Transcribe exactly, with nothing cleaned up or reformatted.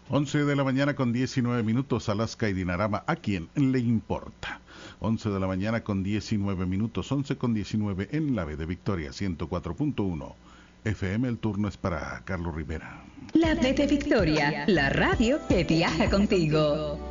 once de la mañana con diecinueve minutos, Alaska y Dinarama, ¿a quién le importa? once de la mañana con diecinueve minutos, once con diecinueve en la B de Victoria, ciento cuatro punto uno F M. El turno es para Carlos Rivera. La B de Victoria, la radio que viaja contigo.